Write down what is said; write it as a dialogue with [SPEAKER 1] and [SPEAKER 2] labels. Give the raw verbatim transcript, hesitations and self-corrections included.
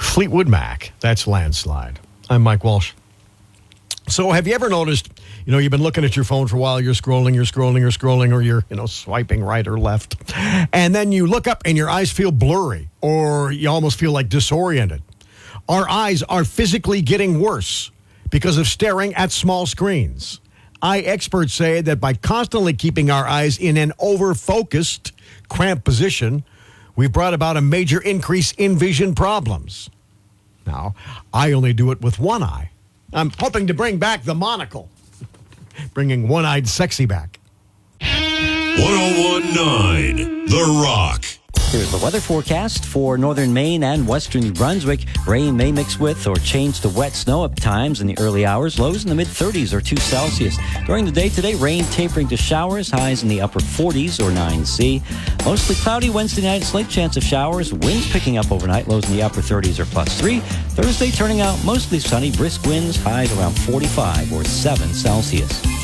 [SPEAKER 1] Fleetwood Mac. That's Landslide. I'm Mike Walsh. So have you ever noticed, you know, you've been looking at your phone for a while, you're scrolling, you're scrolling, you're scrolling, or you're, you know, swiping right or left. And then you look up and your eyes feel blurry, or you almost feel like disoriented. Our eyes are physically getting worse because of staring at small screens. Eye experts say that by constantly keeping our eyes in an over-focused, cramped position, we've brought about a major increase in vision problems. Now, I only do it with one eye. I'm hoping to bring back the monocle. Bringing one-eyed sexy back.
[SPEAKER 2] one oh one point nine The Rock.
[SPEAKER 3] Here's the weather forecast for northern Maine and western New Brunswick. Rain may mix with or change to wet snow at times in the early hours. Lows in the mid-thirties or two Celsius. During the day today, rain tapering to showers. Highs in the upper forties or nine C. Mostly cloudy Wednesday night. Slight chance of showers. Winds picking up overnight. Lows in the upper thirties or plus three. Thursday turning out mostly sunny. Brisk winds. Highs around forty-five or seven Celsius.